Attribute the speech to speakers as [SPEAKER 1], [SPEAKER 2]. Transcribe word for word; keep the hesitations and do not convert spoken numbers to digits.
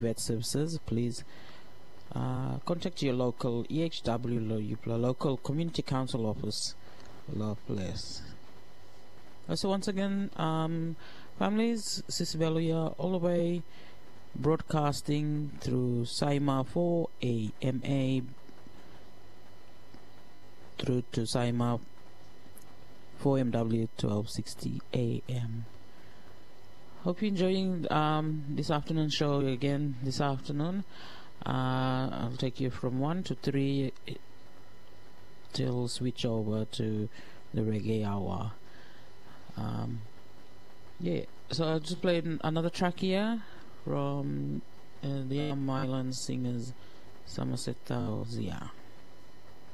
[SPEAKER 1] vet services, please uh, contact your local E H W, lo- your local community council office. Love place. Uh, So once again, um, families, Sisibeluya, all the way broadcasting through Saima four A M A through to Saima four M W twelve sixty A M. Hope you're enjoying um, this afternoon show again this afternoon. Uh, I'll take you from one to three eh, till switch over to the reggae hour. Um, yeah, so I just played an- another track here from uh, the Yam Island singers Somerset Zia.